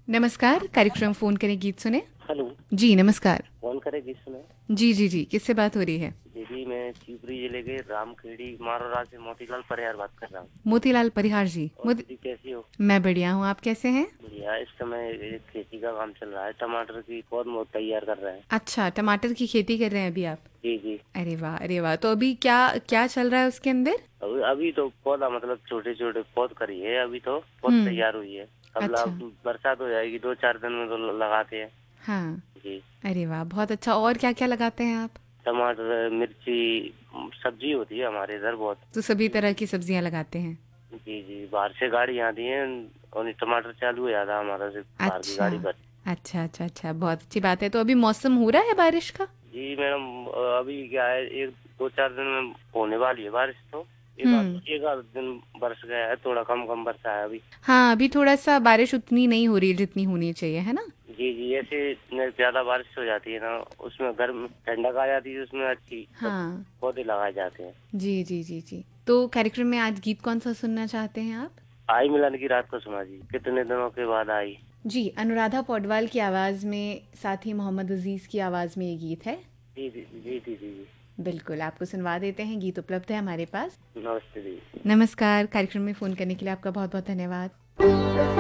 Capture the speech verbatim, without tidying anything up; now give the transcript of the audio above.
नमस्कार, कार्यक्रम फोन करें गीत सुने। हेलो। जी नमस्कार। कौन करे गीत सुने? जी जी जी, किससे बात हो रही है? दीदी, मैं शिवपुरी जिले के रामखेड़ी मारोरा से मोतीलाल परिहार बात कर रहा हूँ। मोतीलाल परिहार जी। और मोती दीदी कैसी हो? मैं बढ़िया हूँ, आप कैसे हैं? बढ़िया। इस समय एक खेती का काम चल रहा है, टमाटर की पौध बहुत तैयार कर रहे हैं। अच्छा, टमाटर की खेती कर रहे हैं अभी आप? जी जी। अरे वाह अरे वाह, तो अभी क्या क्या चल रहा है उसके अंदर? अभी अभी तो पौधा मतलब छोटे छोटे पौध करी है, अभी तो पौध हम्म। तैयार हुई है। अब ला- अच्छा। बरसात हो जाएगी, दो चार दिन में तो ल- लगाते हैं। हाँ। जी। अरे वाह, बहुत अच्छा। और क्या क्या लगाते हैं आप? टमाटर, मिर्ची, सब्जी होती है हमारे इधर बहुत। तो सभी तरह की सब्जियां लगाते हैं। जी जी, बाहर से गाड़ी आती है और ये टमाटर चालू हो जाता है हमारा से बाहर की अच्छा गाड़ी पर। अच्छा अच्छा अच्छा, बहुत अच्छी बात है। तो अभी मौसम हो रहा है बारिश का? जी मैडम, अभी क्या है, एक दो चार दिन में होने वाली है बारिश तो। एक आध हम्म। एक आध दिन बरस गया है, थोड़ा कम कम बरसा है अभी। हाँ, अभी थोड़ा सा बारिश उतनी नहीं हो रही है जितनी होनी चाहिए, है ना? जी जी, ऐसे न ज्यादा बारिश हो जाती है ना, उसमें गर्म ठंडक आ जाती है, उसमें अच्छी सब हाँ। पौधे लगाए जाते हैं। जी जी जी जी। तो कार्यक्रम में आज गीत कौन सा सुनना चाहते हैं आप? आई मिलन की रात को सुना जी, कितने दिनों के बाद आई। जी, अनुराधा पौडवाल की आवाज़ में, साथ ही मोहम्मद अजीज़ की आवाज़ में ये गीत है। जी जी जी जी जी जी। बिल्कुल, आपको सुनवा देते हैं। गीत उपलब्ध है हमारे पास। नमस्ते जी। नमस्कार, कार्यक्रम में फ़ोन करने के लिए आपका बहुत बहुत धन्यवाद।